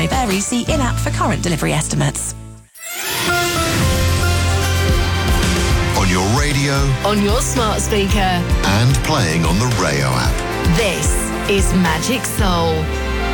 Vary, see in-app for current delivery estimates. On your radio, on your smart speaker, and playing on the Rayo app. This is Magic Soul.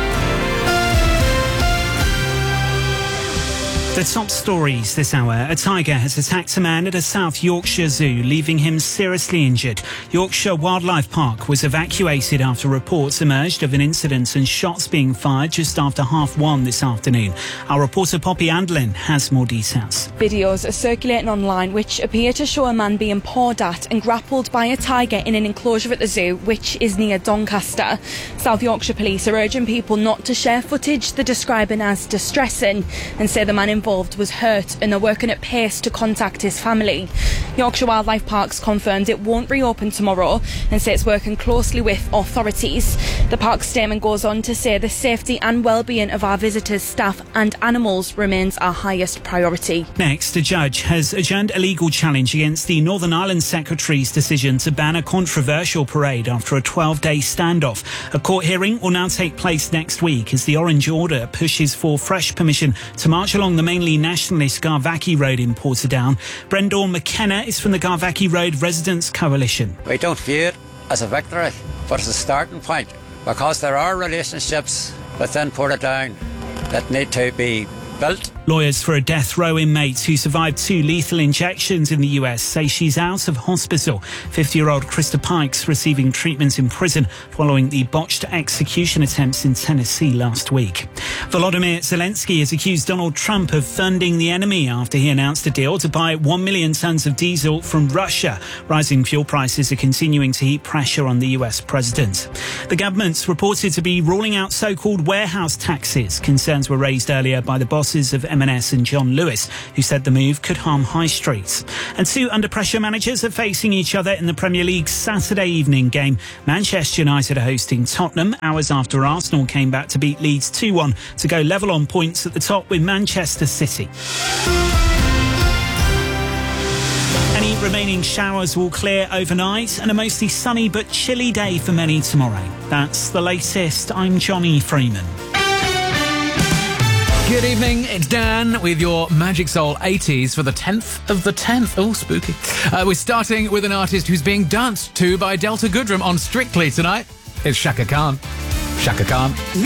The top stories this hour. A tiger has attacked a man at a South Yorkshire zoo, leaving him seriously injured. Yorkshire Wildlife Park was evacuated after reports emerged of an incident and shots being fired just after 1:30 this afternoon. Our reporter Poppy Andlin has more details. Videos are circulating online which appear to show a man being pawed at and grappled by a tiger in an enclosure at the zoo, which is near Doncaster. South Yorkshire Police are urging people not to share footage they're describing as distressing and say the man involved was hurt and are working at pace to contact his family. Yorkshire Wildlife Parks confirmed it won't reopen tomorrow and say it's working closely with authorities. The park's statement goes on to say the safety and well-being of our visitors, staff and animals remains our highest priority. Next, a judge has adjourned a legal challenge against the Northern Ireland Secretary's decision to ban a controversial parade after a 12-day standoff. A court hearing will now take place next week as the Orange Order pushes for fresh permission to march along the mainly nationalist Garvackie Road in Portadown. Brendan McKenna is from the Garvackie Road Residents Coalition. We don't view it as a victory, but as a starting point, because there are relationships within Portadown that need to be built. Lawyers for a death row inmate who survived 2 lethal injections in the US say she's out of hospital. 50-year-old Krista Pikes receiving treatment in prison following the botched execution attempts in Tennessee last week. Volodymyr Zelensky has accused Donald Trump of funding the enemy after he announced a deal to buy 1 million tonnes of diesel from Russia. Rising fuel prices are continuing to heap pressure on the US president. The government's reported to be ruling out so-called warehouse taxes. Concerns were raised earlier by the bosses of M&S and John Lewis, who said the move could harm high streets. And 2 under-pressure managers are facing each other in the Premier League's Saturday evening game. Manchester United are hosting Tottenham hours after Arsenal came back to beat Leeds 2-1 to go level on points at the top with Manchester City. Any remaining showers will clear overnight and a mostly sunny but chilly day for many tomorrow. That's the latest. I'm Johnny Freeman. Good evening, it's Dan with your Magic Soul 80s for the 10th of the 10th. Oh, spooky. We're starting with an artist who's being danced to by Delta Goodrem on Strictly tonight. It's Shaka Khan. Shaka Khan.